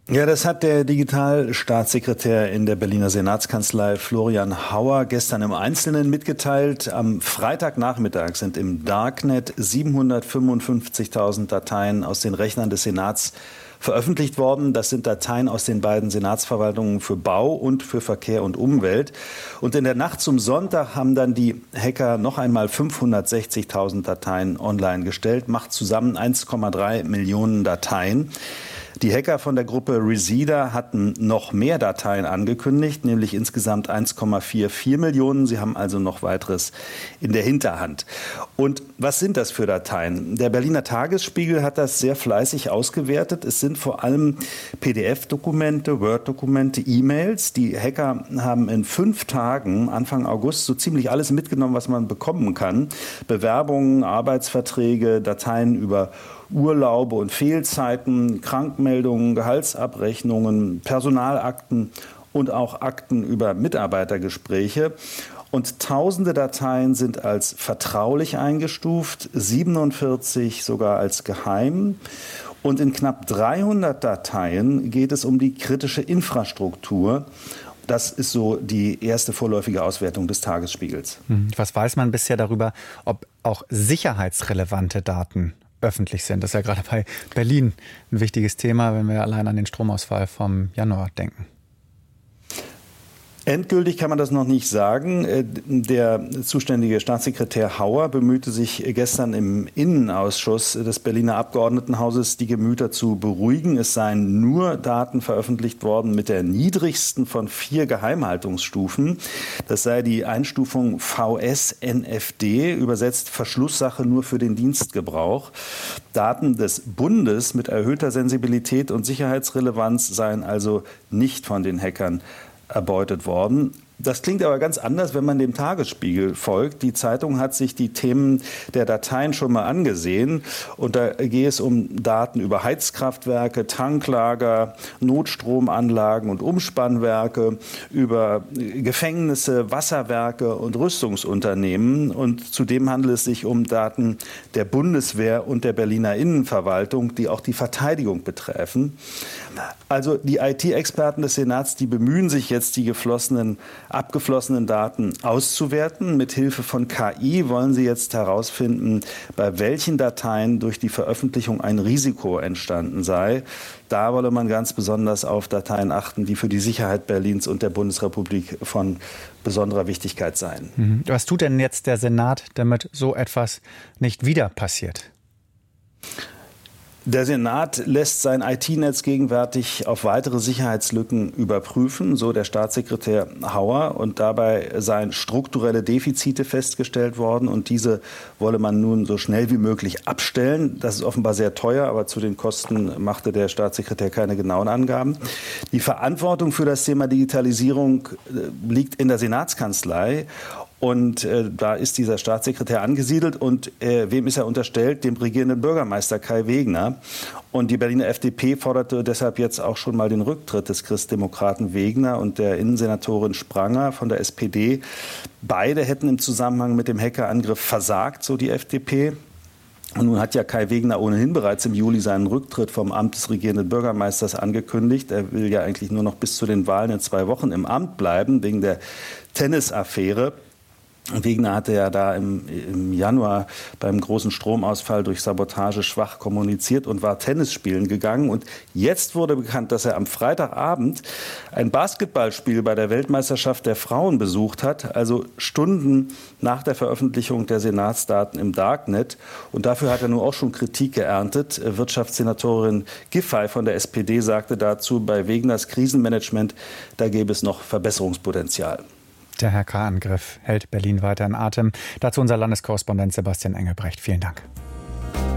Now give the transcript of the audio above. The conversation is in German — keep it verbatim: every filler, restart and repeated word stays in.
Ja, das hat der Digitalstaatssekretär in der Berliner Senatskanzlei Florian Hauer gestern im Einzelnen mitgeteilt. Am Freitagnachmittag sind im Darknet siebenhundertfünfundfünfzigtausend Dateien aus den Rechnern des Senats veröffentlicht worden. Das sind Dateien aus den beiden Senatsverwaltungen für Bau und für Verkehr und Umwelt. Und in der Nacht zum Sonntag haben dann die Hacker noch einmal fünfhundertsechzigtausend Dateien online gestellt, macht zusammen eins Komma drei Millionen Dateien. Die Hacker von der Gruppe Reseda hatten noch mehr Dateien angekündigt, nämlich insgesamt eins Komma vierundvierzig Millionen. Sie haben also noch weiteres in der Hinterhand. Und was sind das für Dateien? Der Berliner Tagesspiegel hat das sehr fleißig ausgewertet. Es sind vor allem P D F-Dokumente, Word-Dokumente, E-Mails. Die Hacker haben in fünf Tagen, Anfang August, so ziemlich alles mitgenommen, was man bekommen kann. Bewerbungen, Arbeitsverträge, Dateien über Urlaube und Fehlzeiten, Krankmeldungen, Gehaltsabrechnungen, Personalakten und auch Akten über Mitarbeitergespräche. Und tausende Dateien sind als vertraulich eingestuft, siebenundvierzig sogar als geheim. Und in knapp dreihundert Dateien geht es um die kritische Infrastruktur. Das ist so die erste vorläufige Auswertung des Tagesspiegels. Was weiß man bisher darüber, ob auch sicherheitsrelevante Daten öffentlich sind? Das ist ja gerade bei Berlin ein wichtiges Thema, wenn wir allein an den Stromausfall vom Januar denken. Endgültig kann man das noch nicht sagen. Der zuständige Staatssekretär Hauer bemühte sich gestern im Innenausschuss des Berliner Abgeordnetenhauses, die Gemüter zu beruhigen. Es seien nur Daten veröffentlicht worden mit der niedrigsten von vier Geheimhaltungsstufen. Das sei die Einstufung V S N F D, übersetzt Verschlusssache nur für den Dienstgebrauch. Daten des Bundes mit erhöhter Sensibilität und Sicherheitsrelevanz seien also nicht von den Hackern erbeutet worden. Das klingt aber ganz anders, wenn man dem Tagesspiegel folgt. Die Zeitung hat sich die Themen der Dateien schon mal angesehen. Und da geht es um Daten über Heizkraftwerke, Tanklager, Notstromanlagen und Umspannwerke, über Gefängnisse, Wasserwerke und Rüstungsunternehmen. Und zudem handelt es sich um Daten der Bundeswehr und der Berliner Innenverwaltung, die auch die Verteidigung betreffen. Also die I T-Experten des Senats, die bemühen sich jetzt, die geflossenen abgeflossenen Daten auszuwerten. Mit Hilfe von K I wollen sie jetzt herausfinden, bei welchen Dateien durch die Veröffentlichung ein Risiko entstanden sei. Da wolle man ganz besonders auf Dateien achten, die für die Sicherheit Berlins und der Bundesrepublik von besonderer Wichtigkeit seien. Was tut denn jetzt der Senat, damit so etwas nicht wieder passiert? Der Senat lässt sein I T-Netz gegenwärtig auf weitere Sicherheitslücken überprüfen, so der Staatssekretär Hauer. Und dabei seien strukturelle Defizite festgestellt worden. Und diese wolle man nun so schnell wie möglich abstellen. Das ist offenbar sehr teuer, aber zu den Kosten machte der Staatssekretär keine genauen Angaben. Die Verantwortung für das Thema Digitalisierung liegt in der Senatskanzlei. Und äh, da ist dieser Staatssekretär angesiedelt. Und äh, wem ist er unterstellt? Dem regierenden Bürgermeister Kai Wegner. Und die Berliner F D P forderte deshalb jetzt auch schon mal den Rücktritt des Christdemokraten Wegner und der Innensenatorin Spranger von der S P D. Beide hätten im Zusammenhang mit dem Hackerangriff versagt, so die F D P. Und nun hat ja Kai Wegner ohnehin bereits im Juli seinen Rücktritt vom Amt des regierenden Bürgermeisters angekündigt. Er will ja eigentlich nur noch bis zu den Wahlen in zwei Wochen im Amt bleiben, wegen der Tennisaffäre. Wegner hatte ja da im, im Januar beim großen Stromausfall durch Sabotage schwach kommuniziert und war Tennis spielen gegangen. Und jetzt wurde bekannt, dass er am Freitagabend ein Basketballspiel bei der Weltmeisterschaft der Frauen besucht hat, also Stunden nach der Veröffentlichung der Senatsdaten im Darknet. Und dafür hat er nun auch schon Kritik geerntet. Wirtschaftssenatorin Giffey von der S P D sagte dazu, bei Wegners Krisenmanagement, da gäbe es noch Verbesserungspotenzial. Der Hackerangriff hält Berlin weiter in Atem. Dazu unser Landeskorrespondent Sebastian Engelbrecht. Vielen Dank.